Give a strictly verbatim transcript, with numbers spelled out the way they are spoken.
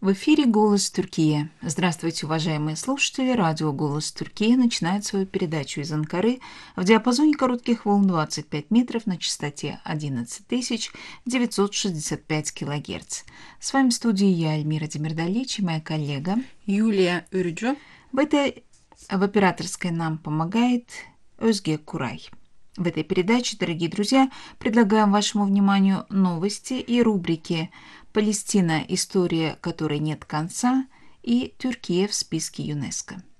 В эфире «Голос Туркии». Здравствуйте, уважаемые слушатели. Радио «Голос Туркии» начинает свою передачу из Анкары в диапазоне коротких волн двадцать пять метров на частоте одиннадцать тысяч девятьсот шестьдесят пять килогерц. С вами в студии я, Эльмира Демирдалич, и моя коллега Юлия Ürücü. В этой в операторской нам помогает Özge Курай. В этой передаче, дорогие друзья, предлагаем вашему вниманию новости и рубрики «Палестина. История, которой нет конца» и «Тюркия в списке ЮНЕСКО».